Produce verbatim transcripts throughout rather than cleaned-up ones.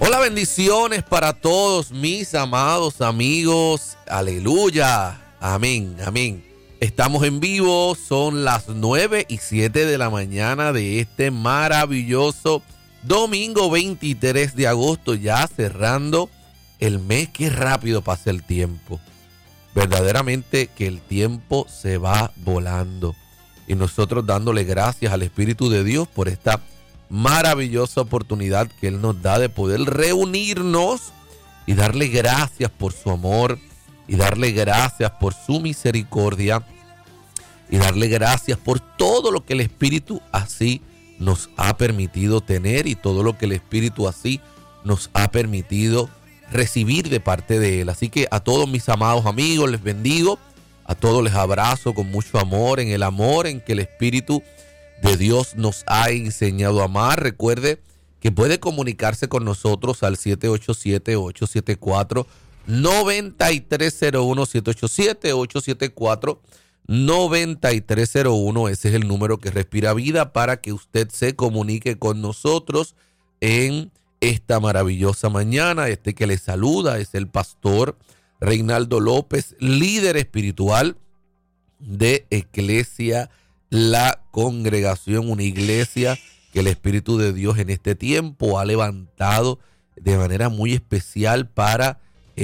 Hola, bendiciones para todos mis amados amigos. Aleluya. Amén, amén. Estamos en vivo, son las nueve y siete de la mañana de este maravilloso domingo veintitrés de agosto, ya cerrando el mes. Qué rápido pasa el tiempo. Verdaderamente que el tiempo se va volando. Y nosotros dándole gracias al Espíritu de Dios por esta maravillosa oportunidad que Él nos da de poder reunirnos y darle gracias por su amor y darle gracias por su misericordia y darle gracias por todo lo que el Espíritu así nos ha permitido tener y todo lo que el Espíritu así nos ha permitido recibir de parte de Él. Así que a todos mis amados amigos les bendigo, a todos les abrazo con mucho amor, en el amor en que el Espíritu de Dios nos ha enseñado a amar. Recuerde que puede comunicarse con nosotros al siete ocho siete, ocho siete cuatro, nueve tres cero uno, siete ocho siete, ocho siete cuatro, nueve tres cero uno. Ese es el número que respira vida para que usted se comunique con nosotros en esta maravillosa mañana. Este que le saluda es el pastor Reinaldo López, líder espiritual de Eclesia La Congregación, una iglesia que el Espíritu de Dios en este tiempo ha levantado de manera muy especial para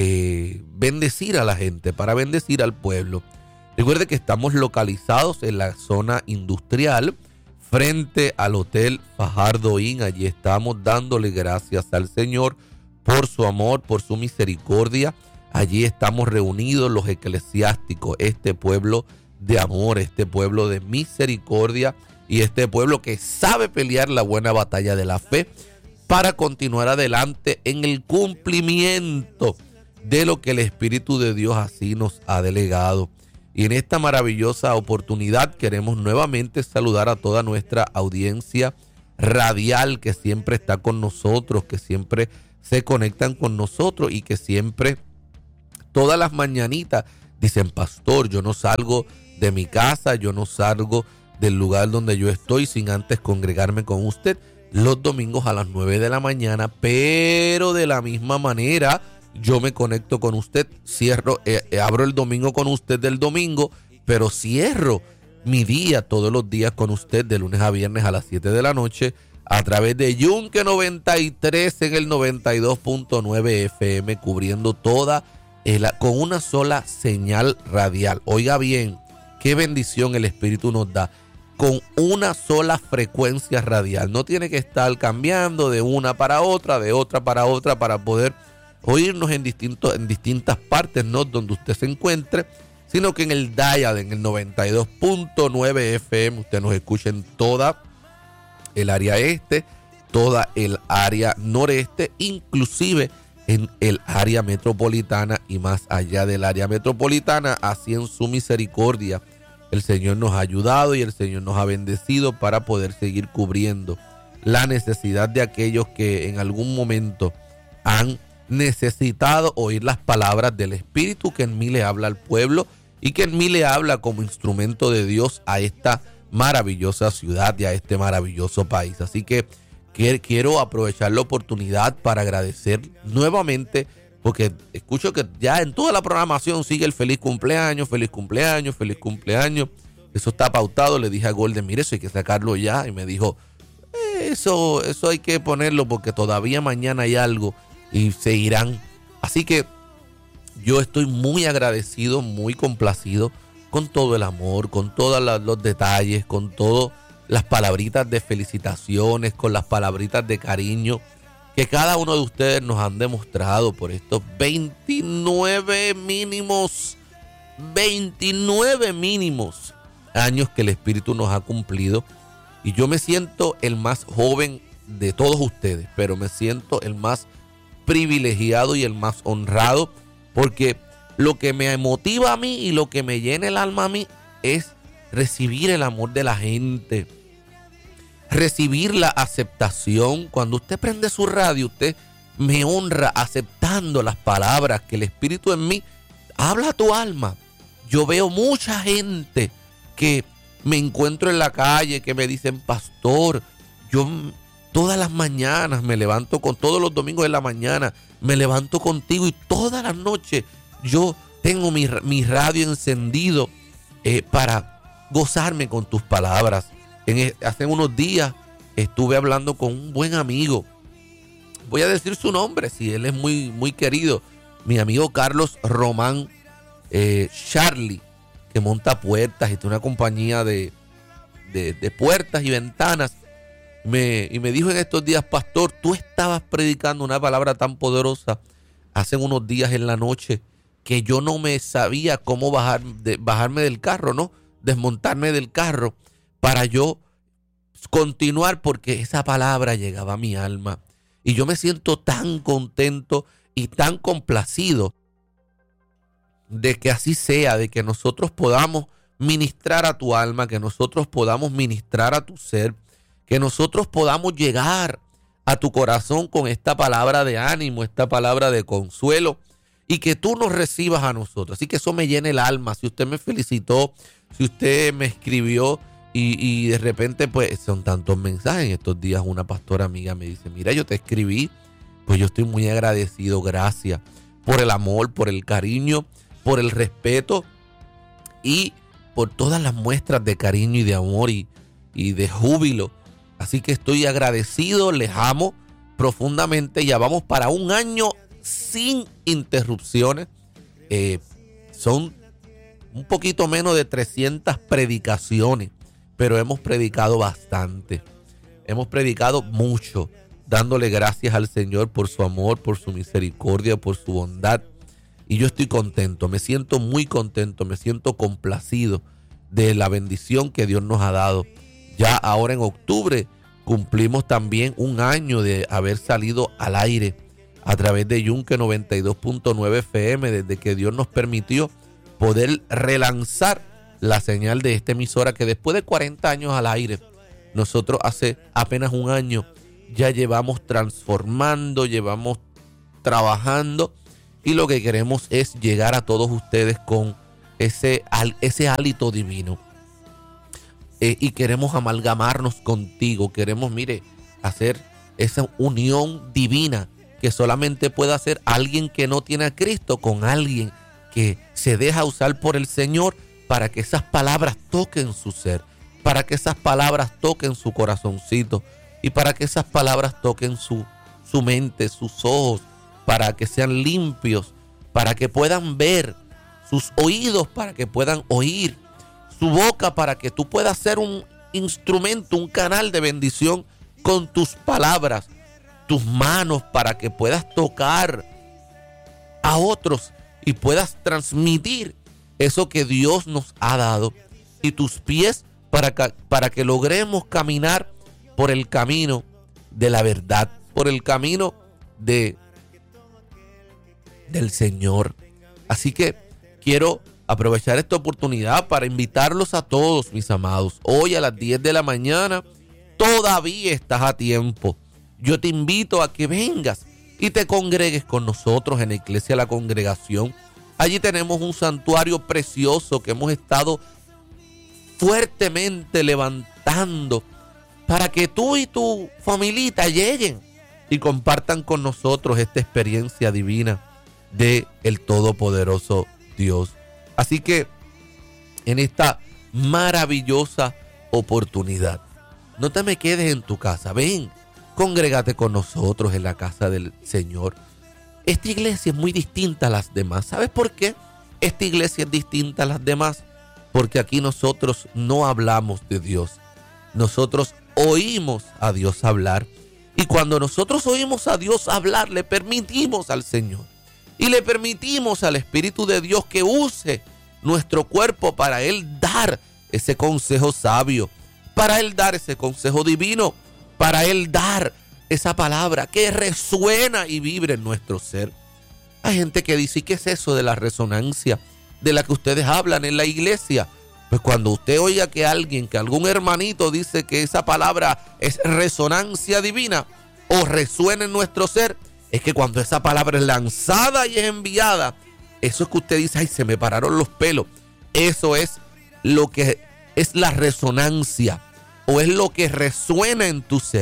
eh, bendecir a la gente, para bendecir al pueblo. Recuerde que estamos localizados en la zona industrial, frente al Hotel Fajardo Inn. Allí estamos dándole gracias al Señor por su amor, por su misericordia. Allí estamos reunidos los eclesiásticos, este pueblo de amor, este pueblo de misericordia y este pueblo que sabe pelear la buena batalla de la fe para continuar adelante en el cumplimiento de lo que el Espíritu de Dios así nos ha delegado. Y en esta maravillosa oportunidad queremos nuevamente saludar a toda nuestra audiencia radial que siempre está con nosotros, que siempre se conectan con nosotros y que siempre, todas las mañanitas, dicen: pastor, yo no salgo de mi casa, yo no salgo del lugar donde yo estoy sin antes congregarme con usted los domingos a las nueve de la mañana, pero de la misma manera yo me conecto con usted, cierro, eh, eh, abro el domingo con usted del domingo, pero cierro mi día todos los días con usted de lunes a viernes a las siete de la noche a través de Yunque noventa y tres en el noventa y dos punto nueve F M, cubriendo toda el, con una sola señal radial. Oiga bien, qué bendición el Espíritu nos da, con una sola frecuencia radial. No tiene que estar cambiando de una para otra, de otra para otra, para poder oírnos en, distintos, en distintas partes, no donde usted se encuentre, sino que en el dial, en el noventa y dos punto nueve F M, usted nos escucha en toda el área este, toda el área noreste, inclusive en el área metropolitana y más allá del área metropolitana. Así en su misericordia el Señor nos ha ayudado y el Señor nos ha bendecido para poder seguir cubriendo la necesidad de aquellos que en algún momento han necesitado oír las palabras del Espíritu que en mí le habla al pueblo y que en mí le habla como instrumento de Dios a esta maravillosa ciudad y a este maravilloso país. Así que quiero aprovechar la oportunidad para agradecer nuevamente, porque escucho que ya en toda la programación sigue el feliz cumpleaños, feliz cumpleaños, feliz cumpleaños. Eso está pautado. Le dije a Golden: mire, eso hay que sacarlo ya. Y me dijo: eso, eso hay que ponerlo porque todavía mañana hay algo y se irán. Así que yo estoy muy agradecido, muy complacido con todo el amor, con todos los detalles, con todas las palabritas de felicitaciones, con las palabritas de cariño que cada uno de ustedes nos han demostrado por estos veintinueve mínimos, veintinueve mínimos años que el Espíritu nos ha cumplido. Y yo me siento el más joven de todos ustedes, pero me siento el más privilegiado y el más honrado, porque lo que me motiva a mí y lo que me llena el alma a mí es recibir el amor de la gente, recibir la aceptación. Cuando usted prende su radio, usted me honra aceptando las palabras que el Espíritu en mí habla a tu alma. Yo veo mucha gente que me encuentro en la calle que me dicen: pastor, yo Todas las mañanas me levanto con, todos los domingos de la mañana me levanto contigo y todas las noches yo tengo mi, mi radio encendido eh, para gozarme con tus palabras. En, hace unos días estuve hablando con un buen amigo. Voy a decir su nombre, si él es muy, muy querido. Mi amigo Carlos Román eh, Charlie, que monta puertas y tiene una compañía de, de, de puertas y ventanas. Me, y me dijo en estos días: pastor, tú estabas predicando una palabra tan poderosa hace unos días en la noche que yo no me sabía cómo bajar, de, bajarme del carro, ¿no? Desmontarme del carro para yo continuar, porque esa palabra llegaba a mi alma. Y yo me siento tan contento y tan complacido de que así sea, de que nosotros podamos ministrar a tu alma, que nosotros podamos ministrar a tu ser, que nosotros podamos llegar a tu corazón con esta palabra de ánimo, esta palabra de consuelo, y que tú nos recibas a nosotros. Así que eso me llena el alma. Si usted me felicitó, si usted me escribió y, y de repente pues son tantos mensajes. En estos días una pastora amiga me dice: mira, yo te escribí, pues yo estoy muy agradecido, gracias por el amor, por el cariño, por el respeto y por todas las muestras de cariño y de amor y, y de júbilo. Así que estoy agradecido, les amo profundamente. Ya vamos para un año sin interrupciones. Eh, son un poquito menos de trescientas predicaciones, pero hemos predicado bastante. Hemos predicado mucho, dándole gracias al Señor por su amor, por su misericordia, por su bondad. Y yo estoy contento, me siento muy contento, me siento complacido de la bendición que Dios nos ha dado. Ya ahora en octubre cumplimos también un año de haber salido al aire a través de Yunque noventa y dos punto nueve F M, desde que Dios nos permitió poder relanzar la señal de esta emisora, que después de cuarenta años al aire, nosotros hace apenas un año ya llevamos transformando, llevamos trabajando, y lo que queremos es llegar a todos ustedes con ese, ese hálito divino. Eh, y queremos amalgamarnos contigo, queremos, mire, hacer esa unión divina que solamente puede hacer alguien que no tiene a Cristo con alguien que se deja usar por el Señor, para que esas palabras toquen su ser, para que esas palabras toquen su corazoncito y para que esas palabras toquen su, su mente, sus ojos, para que sean limpios, para que puedan ver, sus oídos para que puedan oír, tu boca para que tú puedas ser un instrumento, un canal de bendición con tus palabras, tus manos para que puedas tocar a otros y puedas transmitir eso que Dios nos ha dado, y tus pies para que, para que logremos caminar por el camino de la verdad, por el camino de, del Señor. Así que quiero aprovechar esta oportunidad para invitarlos a todos, mis amados. Hoy a las diez de la mañana todavía estás a tiempo. Yo te invito a que vengas y te congregues con nosotros en la Iglesia La Congregación. Allí tenemos un santuario precioso que hemos estado fuertemente levantando para que tú y tu familita lleguen y compartan con nosotros esta experiencia divina de el Todopoderoso Dios. Así que en esta maravillosa oportunidad, no te me quedes en tu casa, ven, congrégate con nosotros en la casa del Señor. Esta iglesia es muy distinta a las demás. ¿Sabes por qué esta iglesia es distinta a las demás? Porque aquí nosotros no hablamos de Dios, nosotros oímos a Dios hablar, y cuando nosotros oímos a Dios hablar, le permitimos al Señor y le permitimos al Espíritu de Dios que use nuestro cuerpo para Él dar ese consejo sabio, para Él dar ese consejo divino, para Él dar esa palabra que resuena y vibra en nuestro ser. Hay gente que dice: ¿y qué es eso de la resonancia de la que ustedes hablan en la iglesia? Pues cuando usted oiga que alguien, que algún hermanito dice que esa palabra es resonancia divina o resuena en nuestro ser, es que cuando esa palabra es lanzada y es enviada, eso es que usted dice: ay, se me pararon los pelos. Eso es lo que es la resonancia, o es lo que resuena en tu ser.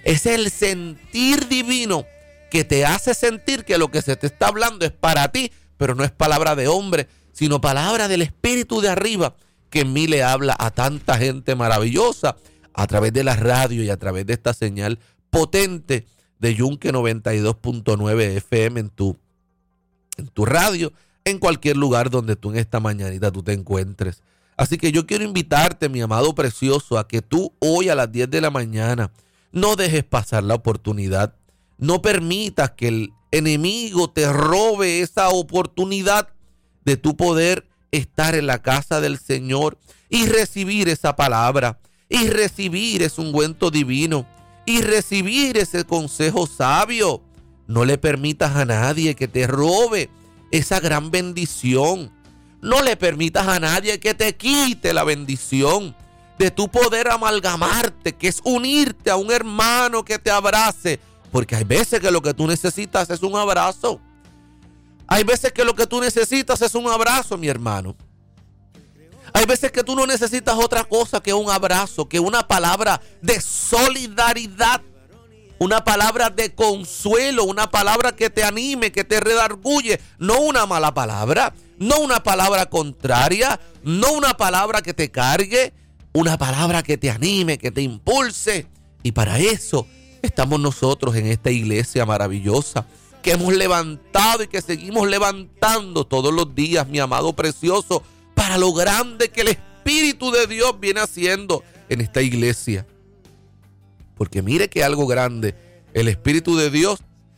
Es el sentir divino que te hace sentir que lo que se te está hablando es para ti, pero no es palabra de hombre, sino palabra del Espíritu de arriba, que en mí le habla a tanta gente maravillosa a través de la radio y a través de esta señal potente de Yunque noventa y dos punto nueve F M en tu, en tu radio, en cualquier lugar donde tú en esta mañanita tú te encuentres. Así que yo quiero invitarte, mi amado precioso, a que tú hoy a las diez de la mañana no dejes pasar la oportunidad. No permitas que el enemigo te robe esa oportunidad de tu poder estar en la casa del Señor y recibir esa palabra, y recibir ese ungüento divino, y recibir ese consejo sabio. No le permitas a nadie que te robe esa gran bendición. No le permitas a nadie que te quite la bendición de tu poder amalgamarte, que es unirte a un hermano que te abrace. Porque hay veces que lo que tú necesitas es un abrazo. Hay veces que lo que tú necesitas es un abrazo, mi hermano. Hay veces que tú no necesitas otra cosa que un abrazo, que una palabra de solidaridad, una palabra de consuelo, una palabra que te anime, que te redarguye, no una mala palabra, no una palabra contraria, no una palabra que te cargue, una palabra que te anime, que te impulse. Y para eso estamos nosotros en esta iglesia maravillosa que hemos levantado y que seguimos levantando todos los días, mi amado precioso, para lo grande que el Espíritu de Dios viene haciendo en esta iglesia. Porque mire que algo grande el Espíritu de Dios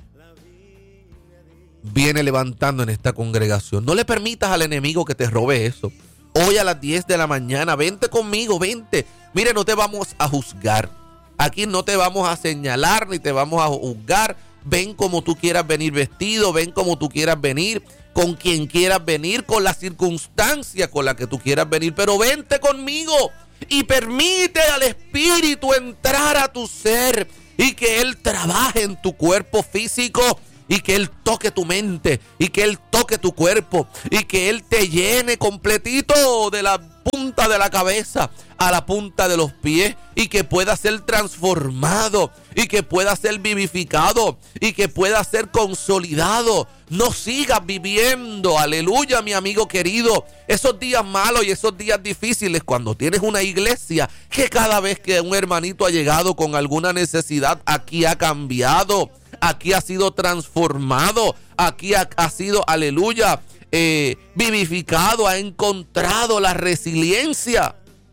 viene levantando en esta congregación. No le permitas al enemigo que te robe eso. Hoy a las diez de la mañana, vente conmigo, vente. Mire, no te vamos a juzgar. Aquí no te vamos a señalar ni te vamos a juzgar. Ven como tú quieras venir vestido, ven como tú quieras venir, con quien quieras venir, con la circunstancia con la que tú quieras venir. Pero vente conmigo y permite al Espíritu entrar a tu ser y que Él trabaje en tu cuerpo físico, y que Él toque tu mente, y que Él toque tu cuerpo, y que Él te llene completito de la punta de la cabeza a la punta de los pies, y que pueda ser transformado, y que pueda ser vivificado, y que pueda ser consolidado. No sigas viviendo, aleluya, mi amigo querido, esos días malos y esos días difíciles cuando tienes una iglesia que cada vez que un hermanito ha llegado con alguna necesidad, aquí ha cambiado, aquí ha sido transformado, aquí ha, ha sido, aleluya, eh, vivificado, ha encontrado la resiliencia.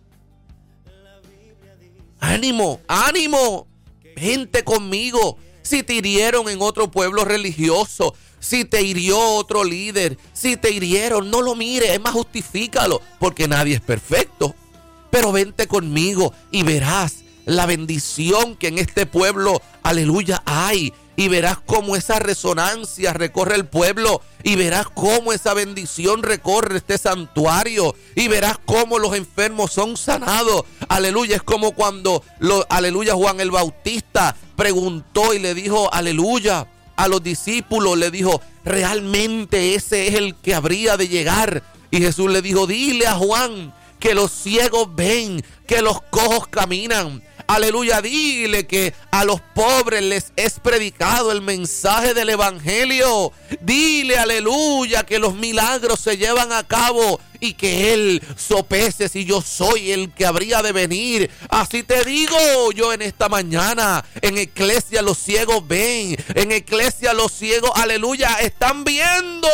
Ánimo, ánimo, vente conmigo. Si te hirieron en otro pueblo religioso, si te hirió otro líder, si te hirieron, no lo mires, es más, justifícalo, porque nadie es perfecto. Pero vente conmigo y verás la bendición que en este pueblo, aleluya, hay. Y verás cómo esa resonancia recorre el pueblo, y verás cómo esa bendición recorre este santuario, y verás cómo los enfermos son sanados. Aleluya, es como cuando, lo, aleluya, Juan el Bautista preguntó y le dijo, aleluya, a los discípulos, le dijo, realmente ese es el que habría de llegar. Y Jesús le dijo, dile a Juan que los ciegos ven, que los cojos caminan. Aleluya, dile que a los pobres les es predicado el mensaje del evangelio. Dile, aleluya, que los milagros se llevan a cabo y que Él sopese si yo soy el que habría de venir. Así te digo yo en esta mañana. En Iglesia los ciegos ven. En Iglesia los ciegos, aleluya, están viendo.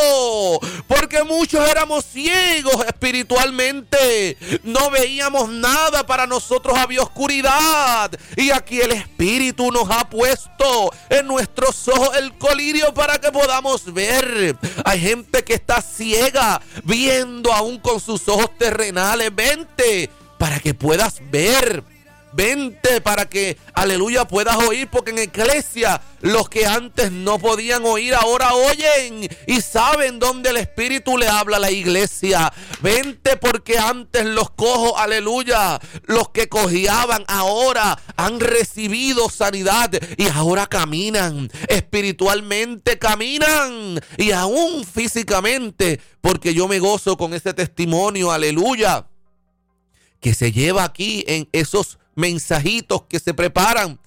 Porque muchos éramos ciegos espiritualmente. No veíamos nada, para nosotros había oscuridad. Y aquí el Espíritu nos ha puesto en nuestros ojos el colirio para que podamos ver. Hay gente que está ciega, viendo aún con sus ojos terrenales. Vente para que puedas ver. Vente para que, aleluya, puedas oír, porque en Iglesia los que antes no podían oír ahora oyen y saben dónde el Espíritu le habla a la iglesia. Vente porque antes los cojos, aleluya, los que cojeaban ahora han recibido sanidad y ahora caminan, espiritualmente caminan y aún físicamente, porque yo me gozo con ese testimonio, aleluya, que se lleva aquí en esos mensajitos que se preparan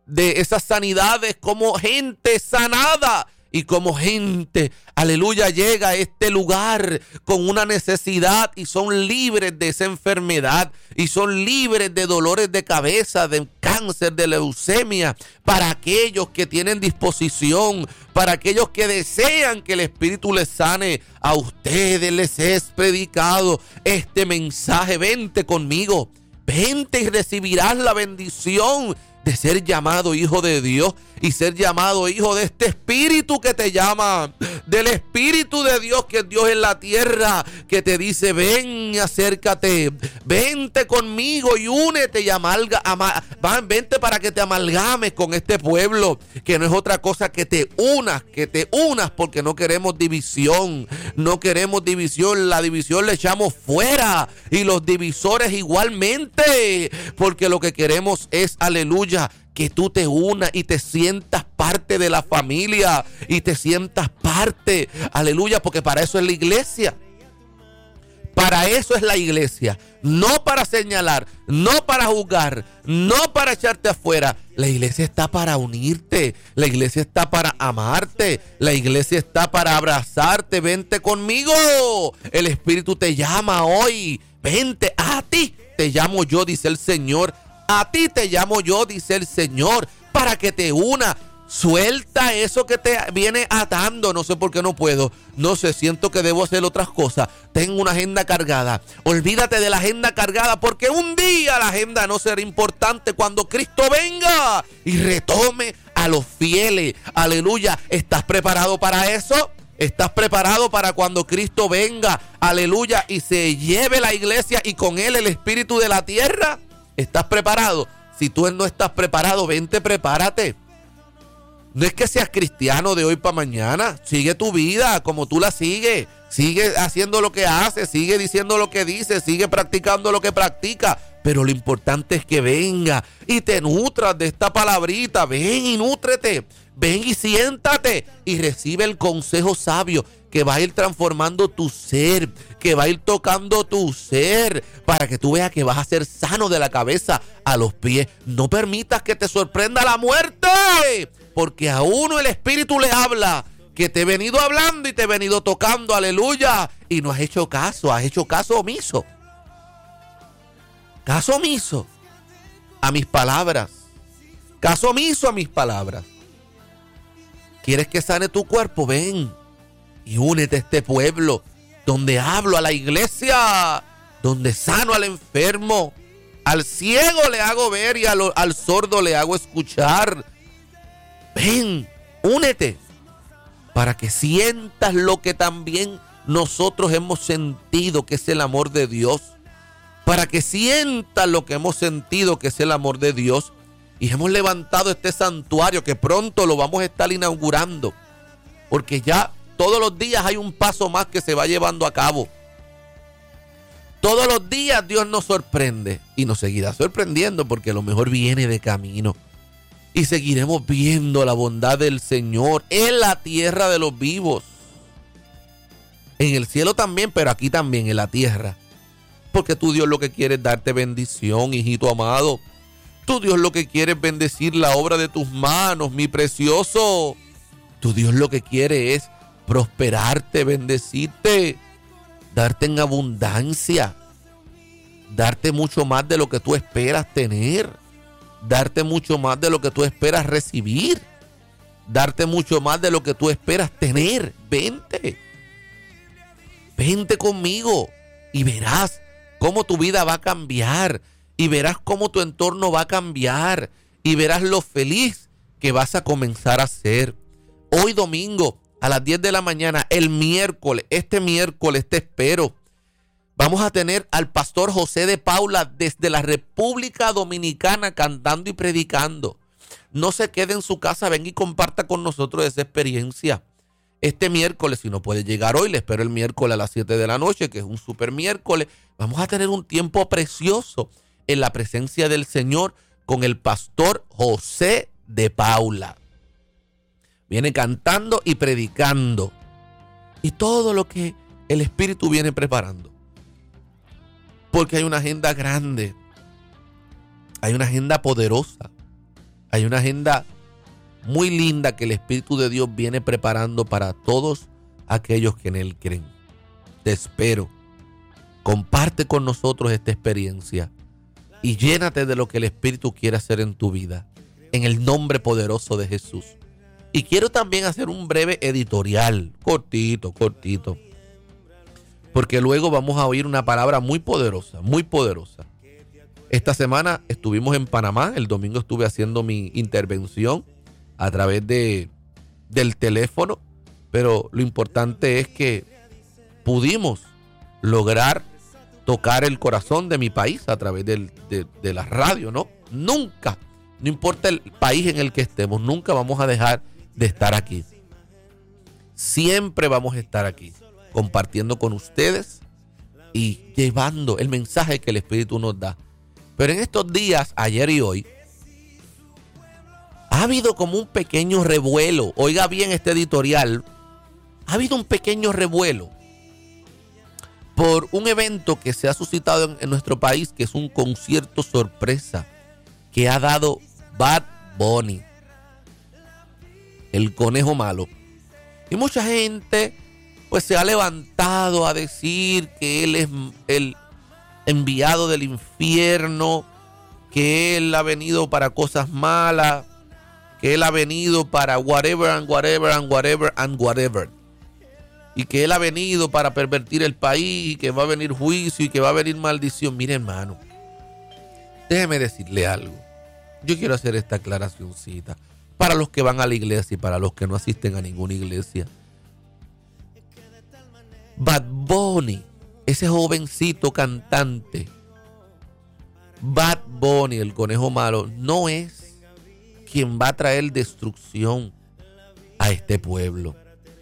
de esas sanidades como gente sanada. Y como gente, aleluya, llega a este lugar con una necesidad y son libres de esa enfermedad y son libres de dolores de cabeza, de cáncer, de leucemia, para aquellos que tienen disposición, para aquellos que desean que el Espíritu les sane. A ustedes les es predicado este mensaje. Vente conmigo, vente y recibirás la bendición de ser llamado hijo de Dios y ser llamado hijo de este Espíritu que te llama, del Espíritu de Dios que es Dios en la tierra, que te dice: ven y acércate, vente conmigo y únete y amalga, ama, vente para que te amalgames con este pueblo, que no es otra cosa que te unas, que te unas, porque no queremos división, no queremos división, la división le echamos fuera y los divisores igualmente, porque lo que queremos es, aleluya, que tú te unas y te sientas parte de la familia y te sientas parte, aleluya, porque para eso es la iglesia. Para eso es la iglesia, no para señalar, no para juzgar, no para echarte afuera. La iglesia está para unirte, la iglesia está para amarte, la iglesia está para abrazarte. Vente conmigo, el Espíritu te llama hoy, vente, a ti te llamo yo, dice el Señor. A ti te llamo yo, dice el Señor, para que te una. Suelta eso que te viene atando. No sé por qué no puedo. No sé, siento que debo hacer otras cosas. Tengo una agenda cargada. Olvídate de la agenda cargada, porque un día la agenda no será importante cuando Cristo venga y retome a los fieles. Aleluya. ¿Estás preparado para eso? ¿Estás preparado para cuando Cristo venga? Aleluya. Y se lleve la iglesia y con él el espíritu de la tierra. ¿Estás preparado? Si tú no estás preparado, vente, prepárate. No es que seas cristiano de hoy para mañana. Sigue tu vida como tú la sigues. Sigue haciendo lo que haces. Sigue diciendo lo que dices. Sigue practicando lo que practica. Pero lo importante es que venga y te nutras de esta palabrita. Ven y nútrete. Ven y siéntate y recibe el consejo sabio que va a ir transformando tu ser, que va a ir tocando tu ser, para que tú veas que vas a ser sano de la cabeza a los pies. No permitas que te sorprenda la muerte, porque a uno el Espíritu le habla, que te he venido hablando y te he venido tocando, aleluya, y no has hecho caso, has hecho caso omiso. Caso omiso a mis palabras. Caso omiso a mis palabras. ¿Quieres que sane tu cuerpo? Ven y únete a este pueblo donde hablo a la iglesia, donde sano al enfermo, al ciego le hago ver y al, al sordo le hago escuchar. Ven, únete para que sientas lo que también nosotros hemos sentido, que es el amor de Dios. Para que sientas lo que hemos sentido, que es el amor de Dios. Y hemos levantado este santuario que pronto lo vamos a estar inaugurando, porque ya todos los días hay un paso más que se va llevando a cabo. Todos los días Dios nos sorprende y nos seguirá sorprendiendo, porque lo mejor viene de camino. Y seguiremos viendo la bondad del Señor en la tierra de los vivos. En el cielo también, pero aquí también en la tierra. Porque tú, Dios, lo que quiere es darte bendición, hijito amado. Tú, Dios, lo que quiere es bendecir la obra de tus manos, mi precioso. Tú, Dios, lo que quiere es prosperarte, bendecirte, darte en abundancia, darte mucho más de lo que tú esperas tener, darte mucho más de lo que tú esperas recibir, darte mucho más de lo que tú esperas tener. Vente, vente conmigo y verás cómo tu vida va a cambiar. Y verás cómo tu entorno va a cambiar. Y verás lo feliz que vas a comenzar a ser. Hoy domingo a las diez de la mañana, el miércoles, este miércoles te espero. Vamos a tener al pastor José de Paula desde la República Dominicana cantando y predicando. No se quede en su casa, ven y comparta con nosotros esa experiencia. Este miércoles, si no puede llegar hoy, le espero el miércoles a las siete de la noche, que es un super miércoles. Vamos a tener un tiempo precioso en la presencia del Señor con el pastor José de Paula. Viene cantando y predicando. Y todo lo que el Espíritu viene preparando. Porque hay una agenda grande. Hay una agenda poderosa. Hay una agenda muy linda que el Espíritu de Dios viene preparando para todos aquellos que en Él creen. Te espero. Comparte con nosotros esta experiencia y llénate de lo que el Espíritu quiere hacer en tu vida, en el nombre poderoso de Jesús. Y quiero también hacer un breve editorial, cortito, cortito, porque luego vamos a oír una palabra muy poderosa, muy poderosa. Esta semana estuvimos en Panamá, el domingo estuve haciendo mi intervención a través de, del teléfono, pero lo importante es que pudimos lograr tocar el corazón de mi país a través del, de, de la radio, ¿no? Nunca, no importa el país en el que estemos, nunca vamos a dejar de estar aquí. Siempre vamos a estar aquí, compartiendo con ustedes y llevando el mensaje que el Espíritu nos da. Pero en estos días, ayer y hoy, ha habido como un pequeño revuelo. Oiga bien este editorial. Ha habido un pequeño revuelo por un evento que se ha suscitado en, en nuestro país, que es un concierto sorpresa que ha dado Bad Bunny, el conejo malo. Y mucha gente pues se ha levantado a decir que él es el enviado del infierno, que él ha venido para cosas malas, que él ha venido para whatever and whatever and whatever and whatever. Y que él ha venido para pervertir el país, y que va a venir juicio y que va a venir maldición. Mire, hermano, déjeme decirle algo. Yo quiero hacer esta aclaracióncita para los que van a la iglesia y para los que no asisten a ninguna iglesia. Bad Bunny, ese jovencito cantante, Bad Bunny, el conejo malo, no es quien va a traer destrucción a este pueblo.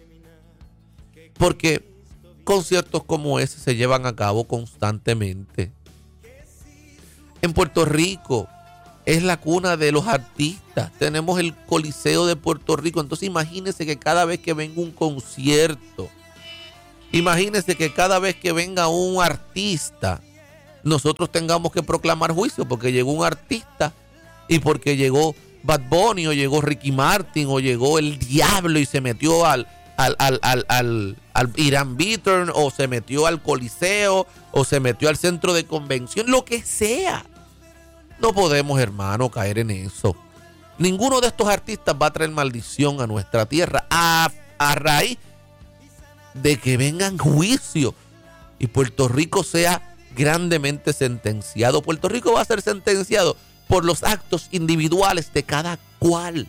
Porque conciertos como ese se llevan a cabo constantemente. En Puerto Rico es la cuna de los artistas. Tenemos el Coliseo de Puerto Rico. Entonces imagínense que cada vez que venga un concierto, imagínense que cada vez que venga un artista, nosotros tengamos que proclamar juicio porque llegó un artista y porque llegó Bad Bunny o llegó Ricky Martin o llegó el Diablo y se metió al Al, al, al, al, al Irán Bithorn o se metió al Coliseo o se metió al centro de convención, lo que sea. No podemos, hermano, caer en eso. Ninguno de estos artistas va a traer maldición a nuestra tierra a, a raíz de que vengan juicios y Puerto Rico sea grandemente sentenciado. Puerto Rico va a ser sentenciado por los actos individuales de cada cual.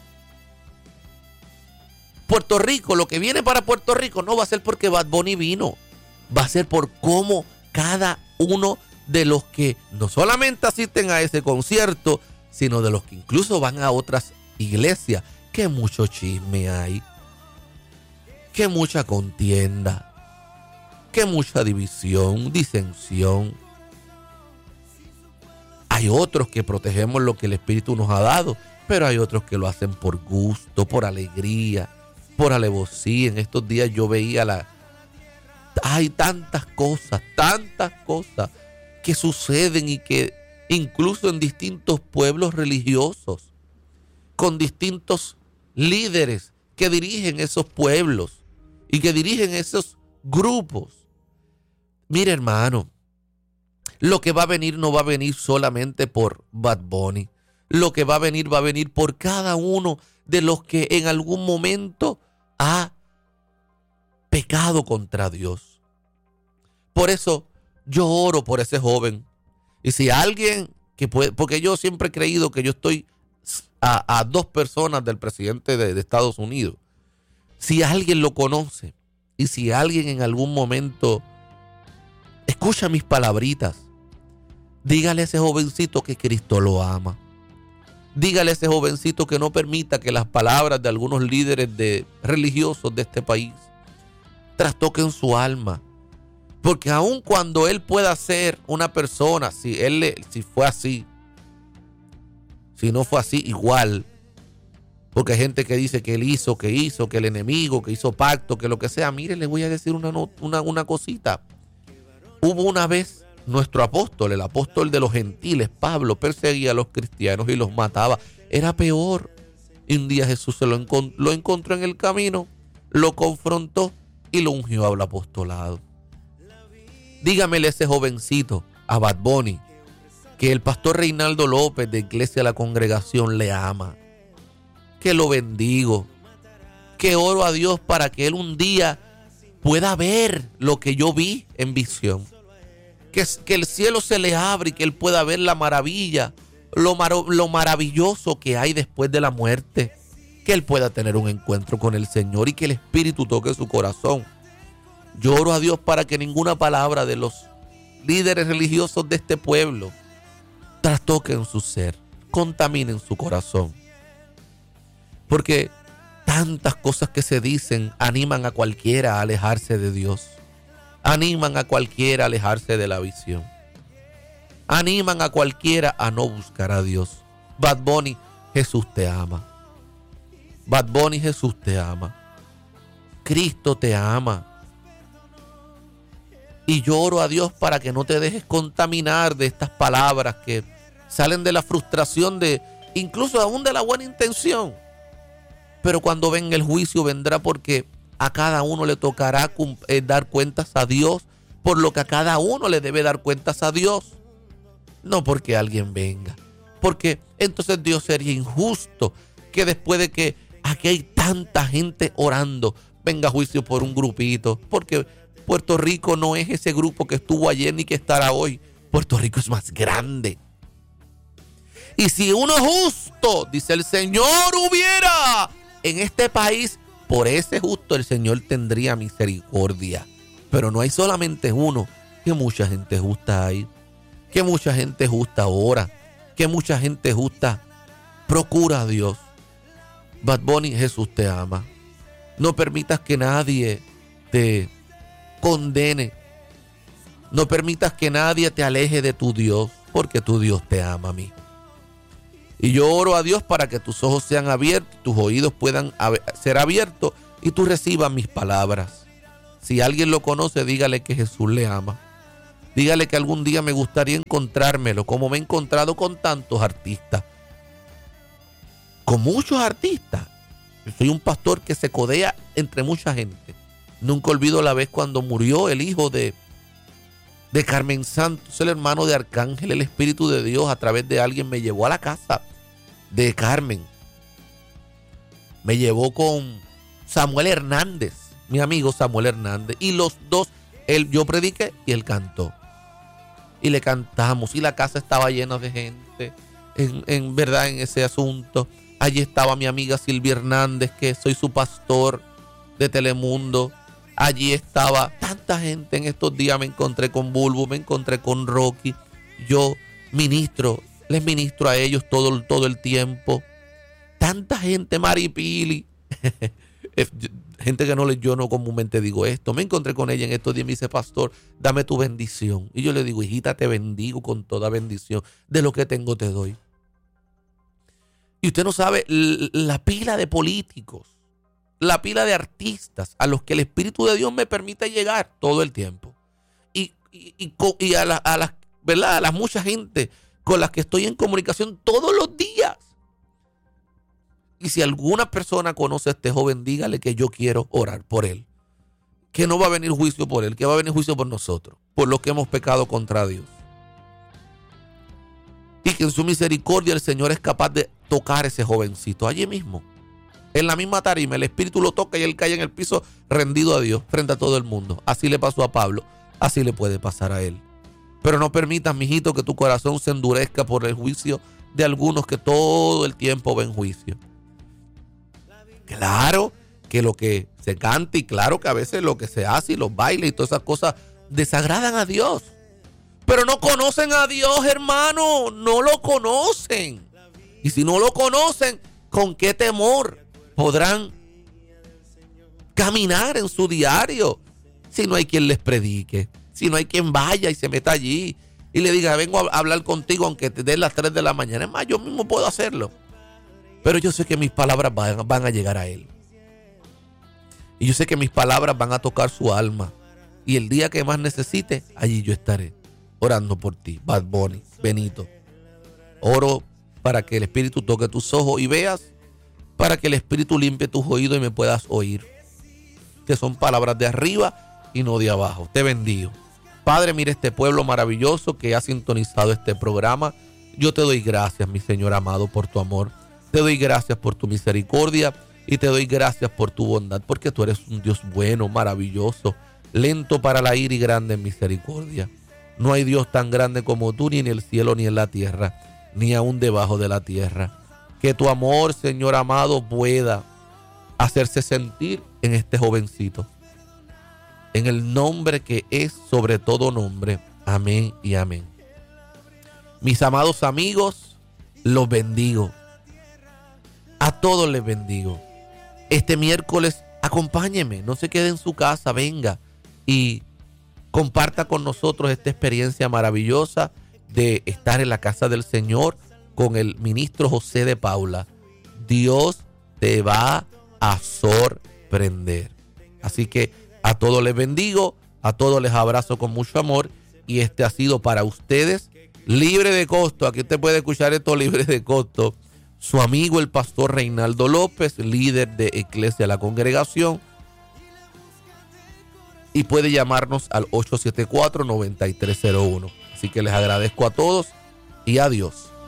Puerto Rico, lo que viene para Puerto Rico no va a ser porque Bad Bunny vino, va a ser por cómo cada uno de los que no solamente asisten a ese concierto, sino de los que incluso van a otras iglesias. Que mucho chisme hay, que mucha contienda, que mucha división, disensión. Hay otros que protegemos lo que el Espíritu nos ha dado, pero hay otros que lo hacen por gusto, por alegría, por alevosía. En estos días yo veía la... Hay tantas cosas, tantas cosas que suceden y que incluso en distintos pueblos religiosos, con distintos líderes que dirigen esos pueblos y que dirigen esos grupos. Mire, hermano, lo que va a venir no va a venir solamente por Bad Bunny. Lo que va a venir va a venir por cada uno de los que en algún momento ha pecado contra Dios. Por eso yo oro por ese joven. Y si alguien que puede, porque yo siempre he creído que yo estoy a, a dos personas del presidente de, de Estados Unidos. Si alguien lo conoce y si alguien en algún momento escucha mis palabritas, dígale a ese jovencito que Cristo lo ama. Dígale a ese jovencito que no permita que las palabras de algunos líderes de, religiosos de este país trastoquen su alma. Porque aun cuando él pueda ser una persona, si, él, si fue así, si no fue así, igual. Porque hay gente que dice que él hizo, que hizo, que el enemigo, que hizo pacto, que lo que sea. Mire, le voy a decir una, una, una cosita. Hubo una vez nuestro apóstol, el apóstol de los gentiles, Pablo, perseguía a los cristianos y los mataba. era peor. Y un día Jesús se lo, encont- lo encontró en el camino, lo confrontó y lo ungió al apostolado. Dígamele a ese jovencito, a Bad Bunny, que el pastor Reinaldo López de Iglesia La Congregación le ama, que lo bendigo, que oro a Dios para que él un día pueda ver lo que yo vi en visión, que, que el cielo se le abre y que él pueda ver la maravilla, lo, mar, lo maravilloso que hay después de la muerte, que él pueda tener un encuentro con el Señor y que el Espíritu toque su corazón. Yo oro a Dios para que ninguna palabra de los líderes religiosos de este pueblo trastoquen su ser, contaminen su corazón. Porque tantas cosas que se dicen animan a cualquiera a alejarse de Dios. Animan a cualquiera a alejarse de la visión. Animan a cualquiera a no buscar a Dios. Bad Bunny, Jesús te ama. Bad Bunny, Jesús te ama. Cristo te ama. Y yo oro a Dios para que no te dejes contaminar de estas palabras que salen de la frustración, de incluso aún de la buena intención. Pero cuando venga el juicio vendrá porque a cada uno le tocará eh, dar cuentas a Dios por lo que a cada uno le debe dar cuentas a Dios. No porque alguien venga. Porque entonces Dios sería injusto que después de que aquí hay tanta gente orando, venga juicio por un grupito. Porque Puerto Rico no es ese grupo que estuvo ayer ni que estará hoy. Puerto Rico es más grande. Y si uno justo, dice el Señor, hubiera en este país, por ese justo el Señor tendría misericordia. Pero no hay solamente uno, que mucha gente justa hay, que mucha gente justa ora, que mucha gente justa procura a Dios. Bad Bunny, Jesús te ama. No permitas que nadie te condene. No permitas que nadie te aleje de tu Dios, porque tu Dios te ama, a mí. Y yo oro a Dios para que tus ojos sean abiertos, tus oídos puedan ser abiertos y tú recibas mis palabras. Si alguien lo conoce, dígale que Jesús le ama. Dígale que algún día me gustaría encontrármelo, como me he encontrado con tantos artistas. Con muchos artistas. Yo soy un pastor que se codea entre mucha gente. Nunca olvido la vez cuando murió el hijo de, de Carmen Santos, el hermano de Arcángel. El Espíritu de Dios a través de alguien me llevó a la casa de Carmen. Me llevó con Samuel Hernández, mi amigo Samuel Hernández. Y los dos, él, yo prediqué y él cantó. Y le cantamos. Y la casa estaba llena de gente. En, en verdad, en ese asunto. Allí estaba mi amiga Silvia Hernández, que soy su pastor de Telemundo. Allí estaba tanta gente. En estos días me encontré con Bulbo, me encontré con Rocky. Yo ministro, les ministro a ellos todo, todo el tiempo. Tanta gente, Maripili. Gente que no le, yo no comúnmente digo esto. Me encontré con ella en estos días y me dice, pastor, dame tu bendición. Y yo le digo, hijita, te bendigo con toda bendición. De lo que tengo te doy. Y usted no sabe la pila de políticos, la pila de artistas a los que el Espíritu de Dios me permite llegar todo el tiempo. Y, y, y, y a, la, a las, ¿verdad? A las mucha gente con las que estoy en comunicación todos los días. Y si alguna persona conoce a este joven, dígale que yo quiero orar por él. Que no va a venir juicio por él, que va a venir juicio por nosotros, por los que hemos pecado contra Dios. Y que en su misericordia el Señor es capaz de tocar a ese jovencito allí mismo. En la misma tarima, el Espíritu lo toca y él cae en el piso rendido a Dios frente a todo el mundo. Así le pasó a Pablo, así le puede pasar a él. Pero no permitas, mijito, que tu corazón se endurezca por el juicio de algunos que todo el tiempo ven juicio. Claro que lo que se canta y claro que a veces lo que se hace y los bailes y todas esas cosas desagradan a Dios. Pero no conocen a Dios, hermano, no lo conocen. Y si no lo conocen, ¿con qué temor podrán caminar en su diario? Si no hay quien les predique, si no hay quien vaya y se meta allí y le diga, vengo a hablar contigo aunque te den las tres de la mañana. Es más, yo mismo puedo hacerlo. Pero yo sé que mis palabras van, van a llegar a él. Y yo sé que mis palabras van a tocar su alma. Y el día que más necesite, allí yo estaré orando por ti. Bad Bunny, Benito. Oro para para que el Espíritu toque tus ojos y veas, para que el Espíritu limpie tus oídos y me puedas oír, que son palabras de arriba y no de abajo. Te bendigo. Padre, mira este pueblo maravilloso que ha sintonizado este programa. Yo te doy gracias, mi Señor amado, por tu amor. Te doy gracias por tu misericordia y te doy gracias por tu bondad, porque tú eres un Dios bueno, maravilloso, lento para la ira y grande en misericordia. No hay Dios tan grande como tú, ni en el cielo ni en la tierra, ni aún debajo de la tierra. Que tu amor, Señor amado, pueda hacerse sentir en este jovencito. En el nombre que es sobre todo nombre. Amén y amén. Mis amados amigos, los bendigo. A todos les bendigo. Este miércoles, acompáñeme, no se quede en su casa, venga y comparta con nosotros esta experiencia maravillosa de estar en la casa del Señor con el ministro José de Paula. Dios te va a sorprender. Así que a todos les bendigo, a todos les abrazo con mucho amor y este ha sido para ustedes libre de costo. Aquí usted puede escuchar esto libre de costo. Su amigo el pastor Reinaldo López, líder de Iglesia La Congregación, y puede llamarnos al ocho siete cuatro, nueve tres cero uno. Así que les agradezco a todos y adiós.